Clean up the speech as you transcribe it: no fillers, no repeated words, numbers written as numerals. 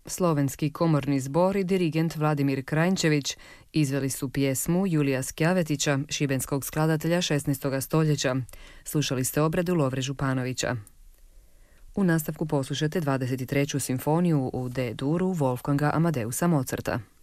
Slovenski komorni zbor i dirigent Vladimir Krajnčević izveli su pjesmu Julija Skjavetića, šibenskog skladatelja 16. stoljeća. Slušali ste obradu Lovre Županovića. U nastavku poslušajte 23. simfoniju u D-duru Wolfganga Amadeusa Mozarta.